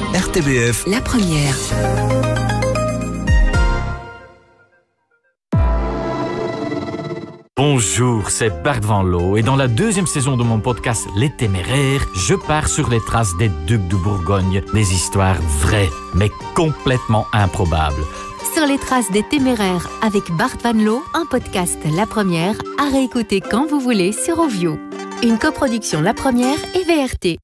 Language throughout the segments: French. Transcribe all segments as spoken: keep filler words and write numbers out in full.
R T B F, la première. Bonjour, c'est Bart Van Loo et dans la deuxième saison de mon podcast Les Téméraires, je pars sur les traces des Ducs de Bourgogne, des histoires vraies mais complètement improbables. Sur les traces des Téméraires avec Bart Van Loo, un podcast La Première à réécouter quand vous voulez sur Ovio. Une coproduction La Première et V R T.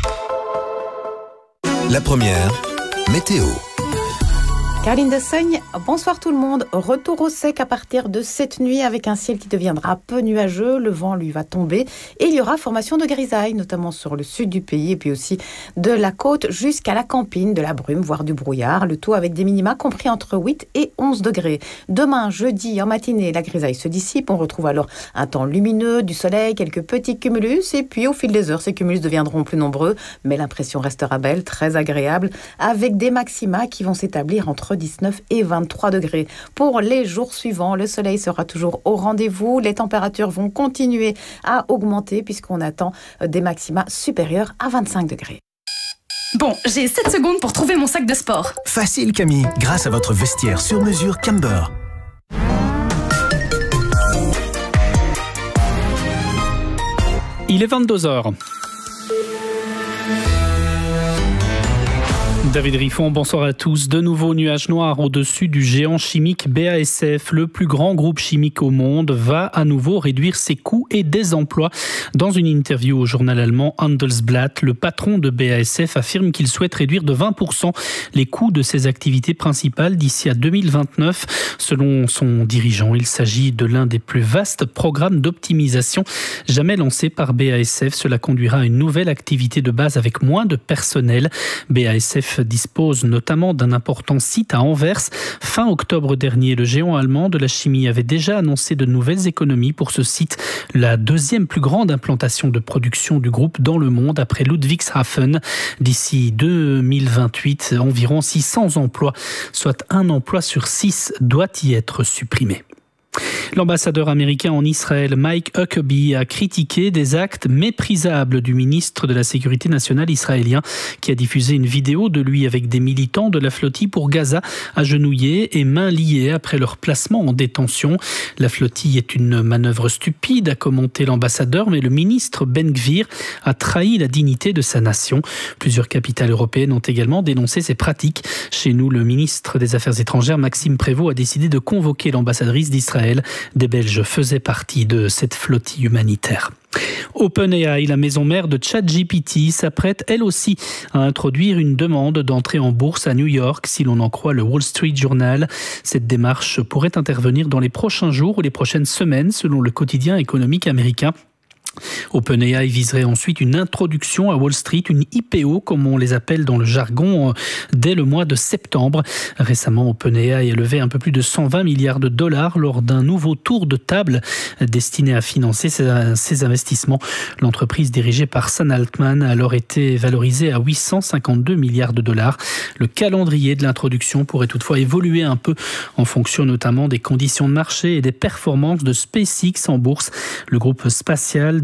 La Première, météo. Caroline de Seigne, bonsoir tout le monde. Retour au sec à partir de cette nuit avec un ciel qui deviendra peu nuageux. Le vent lui va tomber et il y aura formation de grisailles, notamment sur le sud du pays et puis aussi de la côte jusqu'à la campine, de la brume, voire du brouillard. Le tout avec des minima compris entre huit et onze degrés. Demain, jeudi, en matinée, la grisaille se dissipe. On retrouve alors un temps lumineux, du soleil, quelques petits cumulus. Et puis au fil des heures, ces cumulus deviendront plus nombreux. Mais l'impression restera belle, très agréable, avec des maxima qui vont s'établir entre dix-neuf et vingt-trois degrés. Pour les jours suivants, le soleil sera toujours au rendez-vous. Les températures vont continuer à augmenter puisqu'on attend des maxima supérieurs à vingt-cinq degrés. Bon, j'ai sept secondes pour trouver mon sac de sport. Facile Camille, grâce à votre vestiaire sur mesure Camber. Il est vingt-deux heures. David Riffon, bonsoir à tous. De nouveaux nuages noirs au-dessus du géant chimique B A S F. Le plus grand groupe chimique au monde va à nouveau réduire ses coûts et des emplois. Dans une interview au journal allemand Handelsblatt, le patron de B A S F affirme qu'il souhaite réduire de vingt pour cent les coûts de ses activités principales d'ici à deux mille vingt-neuf. Selon son dirigeant, il s'agit de l'un des plus vastes programmes d'optimisation jamais lancés par B A S F. Cela conduira à une nouvelle activité de base avec moins de personnel. B A S F dispose notamment d'un important site à Anvers. Fin octobre dernier, le géant allemand de la chimie avait déjà annoncé de nouvelles économies pour ce site, la deuxième plus grande implantation de production du groupe dans le monde après Ludwigshafen. D'ici deux mille vingt-huit, environ six cents emplois, soit un emploi sur six, doit y être supprimé. L'ambassadeur américain en Israël, Mike Huckabee, a critiqué des actes méprisables du ministre de la Sécurité nationale israélien qui a diffusé une vidéo de lui avec des militants de la flottille pour Gaza agenouillés et mains liées après leur placement en détention. La flottille est une manœuvre stupide, a commenté l'ambassadeur, mais le ministre Ben Gvir a trahi la dignité de sa nation. Plusieurs capitales européennes ont également dénoncé ces pratiques. Chez nous, le ministre des Affaires étrangères, Maxime Prévost, a décidé de convoquer l'ambassadrice d'Israël. Des Belges faisaient partie de cette flottille humanitaire. OpenAI, la maison mère de ChatGPT, s'apprête elle aussi à introduire une demande d'entrée en bourse à New York, si l'on en croit le Wall Street Journal. Cette démarche pourrait intervenir dans les prochains jours ou les prochaines semaines, selon le quotidien économique américain. OpenAI viserait ensuite une introduction à Wall Street, une I P O comme on les appelle dans le jargon, dès le mois de septembre. Récemment, OpenAI a levé un peu plus de cent vingt milliards de dollars lors d'un nouveau tour de table destiné à financer ses investissements. L'entreprise dirigée par Sam Altman a alors été valorisée à huit cent cinquante-deux milliards de dollars. Le calendrier de l'introduction pourrait toutefois évoluer un peu en fonction notamment des conditions de marché et des performances de SpaceX en bourse. Le groupe spatial